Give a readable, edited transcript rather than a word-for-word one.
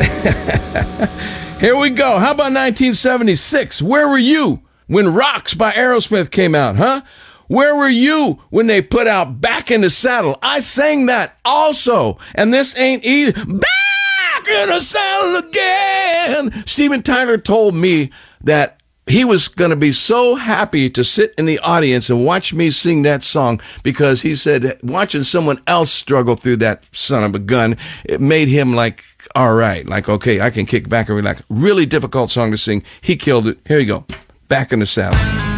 Here we go. How about 1976? Where were you when Rocks by Aerosmith came out, huh? Where were you when they put out Back in the Saddle? I sang that also. And this ain't easy. Back in the saddle again. Steven Tyler told me that he was going to be so happy to sit in the audience and watch me sing that song because he said watching someone else struggle through that son of a gun, it made him like, all right, like, okay, I can kick back and relax. Really difficult song to sing. He killed it. Here you go. Back in the Saddle.